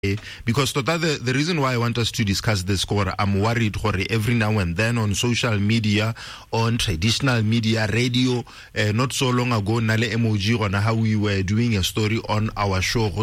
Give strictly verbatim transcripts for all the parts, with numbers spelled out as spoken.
Because tota, the, the reason why I want us to discuss this, Kora, I'm worried Kora, every now and then on social media, on traditional media, radio, uh, not so long ago, nale emoji on how we were doing a story on our show,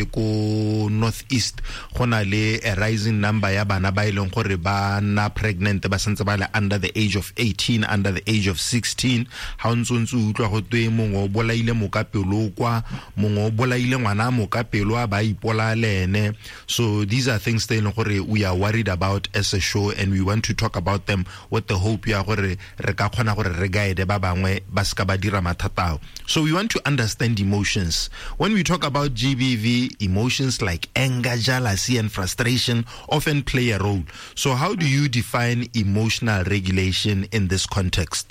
ko Northeast, le a rising number ya bana ba ileng gore ba na pregnant ba santse ba le under the age of eighteen, under the age of sixteen. Ha ntse ntse utlwa go twe mongwe o bolaile mokapelo kwa, mongwe o bolaile ngwana mokapelo a ba ipola lene. So these are things that we are worried about as a show, and we want to talk about them with the hope ya gore re ka khona gore re guide ba bangwe ba ska ba dira mathatao. So we want to understand emotions. When we talk about G B V, emotions like anger, jealousy and frustration often play a role. So how do you define emotional regulation in this context?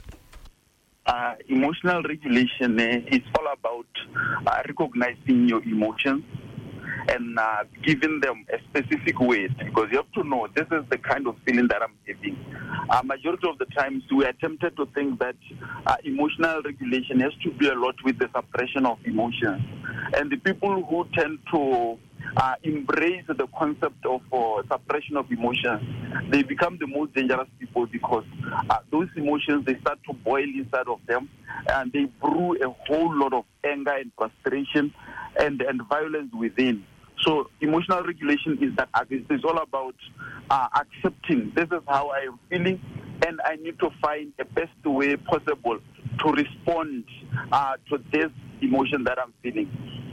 Uh, emotional regulation uh, is all about uh, recognizing your emotions and uh, giving them a specific weight, because you have to know this is the kind of feeling that I'm having. Uh, majority of the times we are tempted to think that uh, emotional regulation has to be a lot with the suppression of emotions. And the people who tend to uh, embrace the concept of uh, suppression of emotions, they become the most dangerous people, because uh, those emotions, they start to boil inside of them and they brew a whole lot of anger and frustration and, and violence within. So emotional regulation is that it's all about uh, accepting this is how I am feeling, and I need to find the best way possible to respond uh, to this emotion that I'm feeling.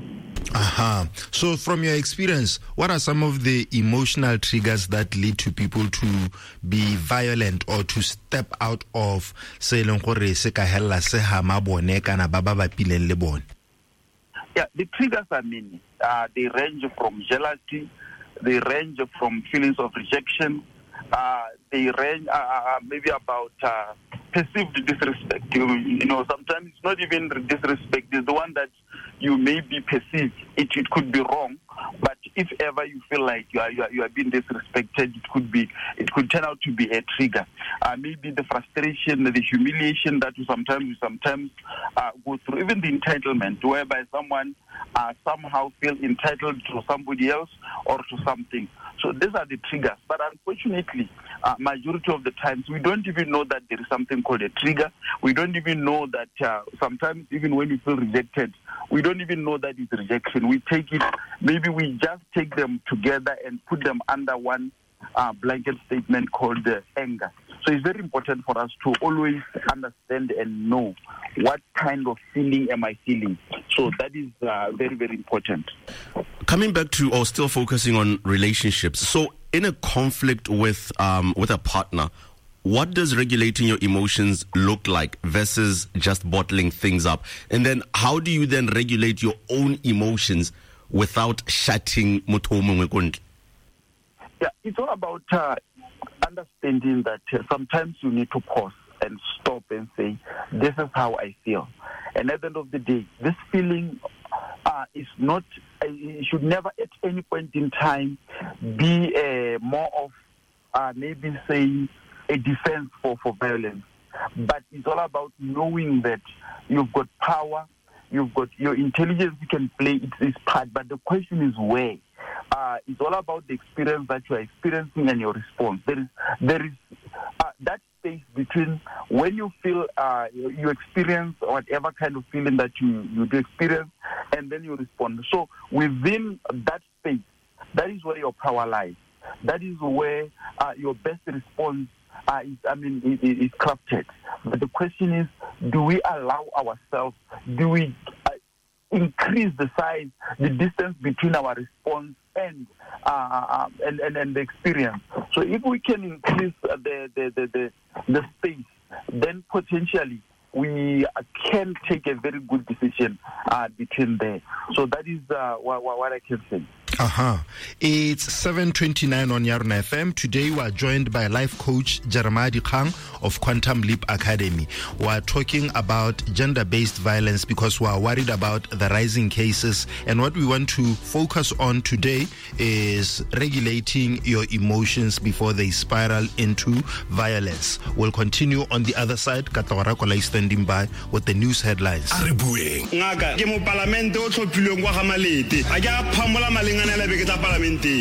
Aha. Uh-huh. So from your experience, what are some of the emotional triggers that lead to people to be violent or to step out of se leng gore se ka hella se ha mabone kana ba ba bapileng le bone? Yeah, the triggers are many. Uh, they range from jealousy, they range from feelings of rejection, uh, they range uh, uh, maybe about uh, perceived disrespect. You, you know, sometimes it's not even disrespect, it's the one that you may be perceived. It, it could be wrong, but if ever you feel like you are, you are, you are being disrespected, it could be, it could turn out to be a trigger. Uh, maybe the frustration, the humiliation that you sometimes, you sometimes uh, go through, even the entitlement, whereby someone uh, somehow feel entitled to somebody else or to something. So these are the triggers. But unfortunately, uh, majority of the times, we don't even know that there is something called a trigger. We don't even know that uh, sometimes even when we feel rejected, we don't even know that it's rejection. We take it, maybe we just take them together and put them under one uh, blanket statement called uh, anger. So it's very important for us to always understand and know what kind of feeling am I feeling. So that is uh, very, very important. Coming back to, or still focusing on relationships. So in a conflict with um, with a partner, what does regulating your emotions look like versus just bottling things up? And then how do you then regulate your own emotions without shutting Motomo Mwekondi? Yeah, it's all about uh, understanding that uh, sometimes you need to pause and stop and say, this is how I feel. And at the end of the day, this feeling uh, is not, uh, it should never at any point in time be uh, more of uh, maybe saying a defense for, for violence. But it's all about knowing that you've got power, you've got your intelligence, you can play its, its part, but the question is where. Uh, it's all about the experience that you are experiencing and your response. There is there is uh, that space between when you feel uh, you, you experience whatever kind of feeling that you, you do experience, and then you respond. So within that space, that is where your power lies. That is where uh, your best response uh, is, I mean, is, is crafted. But the question is, do we allow ourselves, do we uh, increase the size, the distance between our response and uh, and, and and the experience? So if we can increase the the the the, the space, then potentially we can take a very good decision uh, between there. So that is uh, what, what I can say. Uh-huh. It's seven twenty-nine on Yarna F M. Today we are joined by life coach Jeremiah Dikgang of Quantum Leap Academy. We are talking about gender-based violence because we are worried about the rising cases, and what we want to focus on today is regulating your emotions before they spiral into violence. We'll continue on the other side. Katawara Kola is standing by with the news headlines. Ngaka ke mo parlamente o tlhophilweng kwa ga malete a ke a phamola malengana le be ke tla parlamenteng